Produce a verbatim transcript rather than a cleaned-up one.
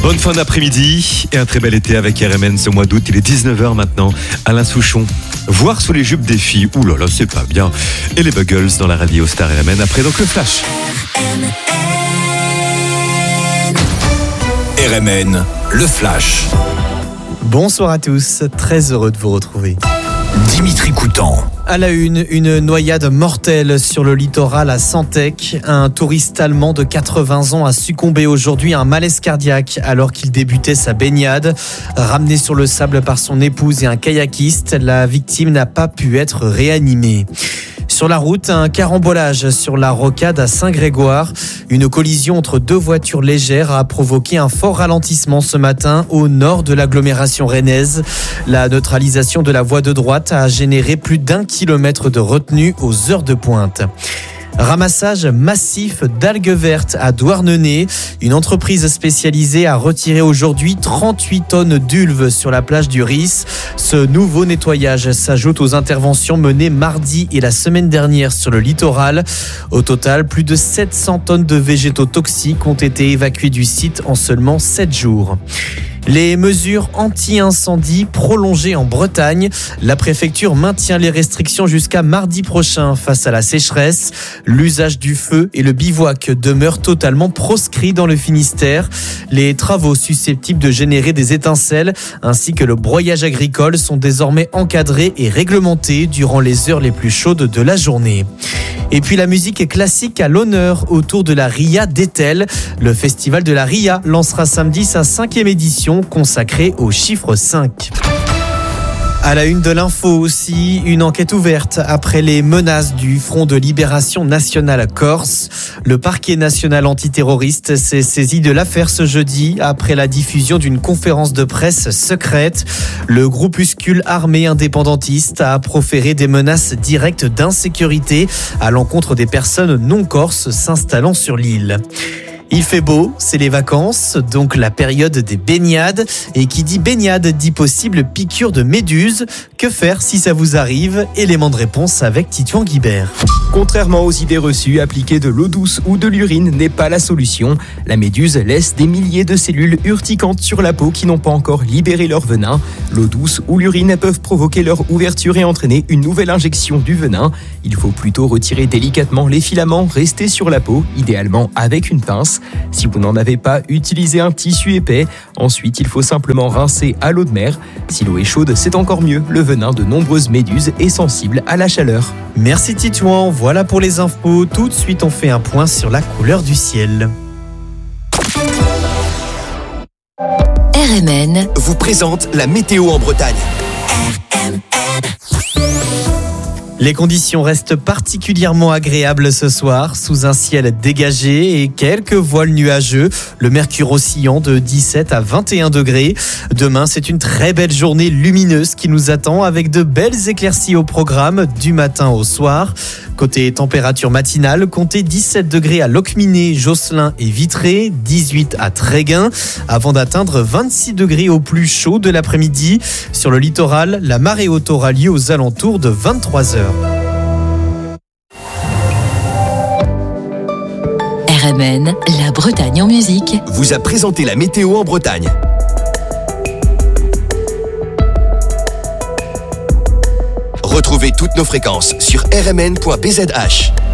Bonne fin d'après-midi et un très bel été avec R M N ce mois d'août. Il est dix-neuf heures maintenant. Alain Souchon, voir sous les jupes des filles. Ouh là là, c'est pas bien. Et les Buggles dans la radio Star R M N. Après donc le flash. R M N, le flash. Bonsoir à tous, très heureux de vous retrouver. Dimitri Coutan. À la une, une noyade mortelle sur le littoral à Santec. Un touriste allemand de quatre-vingts ans a succombé aujourd'hui à un malaise cardiaque alors qu'il débutait sa baignade. Ramené sur le sable par son épouse et un kayakiste, la victime n'a pas pu être réanimée. Sur la route, un carambolage sur la rocade à Saint-Grégoire. Une collision entre deux voitures légères a provoqué un fort ralentissement ce matin au nord de l'agglomération rennaise. La neutralisation de la voie de droite a généré plus d'un kilomètre de retenue aux heures de pointe. Ramassage massif d'algues vertes à Douarnenez. Une entreprise spécialisée a retiré aujourd'hui trente-huit tonnes d'ulves sur la plage du Ris. Ce nouveau nettoyage s'ajoute aux interventions menées mardi et la semaine dernière sur le littoral. Au total, plus de sept cents tonnes de végétaux toxiques ont été évacués du site en seulement sept jours. Les mesures anti-incendie prolongées en Bretagne. La préfecture maintient les restrictions jusqu'à mardi prochain face à la sécheresse. L'usage du feu et le bivouac demeurent totalement proscrits dans le Finistère. Les travaux susceptibles de générer des étincelles ainsi que le broyage agricole sont désormais encadrés et réglementés durant les heures les plus chaudes de la journée. Et puis la musique classique à l'honneur autour de la Ria d'Etel. Le festival de la Ria lancera samedi sa cinquième édition consacrée au chiffre cinq. À la une de l'info aussi, une enquête ouverte après les menaces du Front de Libération Nationale Corse. Le parquet national antiterroriste s'est saisi de l'affaire ce jeudi après la diffusion d'une conférence de presse secrète. Le groupuscule armé indépendantiste a proféré des menaces directes d'insécurité à l'encontre des personnes non corses s'installant sur l'île. Il fait beau, c'est les vacances, donc la période des baignades. Et qui dit baignade dit possible piqûre de méduse. Que faire si ça vous arrive? Élément de réponse avec Titouan Guibert. Contrairement aux idées reçues, appliquer de l'eau douce ou de l'urine n'est pas la solution. La méduse laisse des milliers de cellules urticantes sur la peau qui n'ont pas encore libéré leur venin. L'eau douce ou l'urine peuvent provoquer leur ouverture et entraîner une nouvelle injection du venin. Il faut plutôt retirer délicatement les filaments restés sur la peau, idéalement avec une pince. Si vous n'en avez pas, utilisez un tissu épais. Ensuite, il faut simplement rincer à l'eau de mer. Si l'eau est chaude, c'est encore mieux. Le venin de nombreuses méduses est sensible à la chaleur. Merci Titouan, voilà pour les infos. Tout de suite, on fait un point sur la couleur du ciel. R M N vous présente la météo en Bretagne. R M N. Les conditions restent particulièrement agréables ce soir, sous un ciel dégagé et quelques voiles nuageux. Le mercure oscillant de dix-sept à vingt et un degrés. Demain, c'est une très belle journée lumineuse qui nous attend avec de belles éclaircies au programme du matin au soir. Côté température matinale, comptez dix-sept degrés à Locminé, Josselin et Vitré, dix-huit à Tréguin, avant d'atteindre vingt-six degrés au plus chaud de l'après-midi. Sur le littoral, la marée haute aura lieu aux alentours de vingt-trois heures. R M N, la Bretagne en musique, vous a présenté la météo en Bretagne. Retrouvez toutes nos fréquences sur r m n point b z h.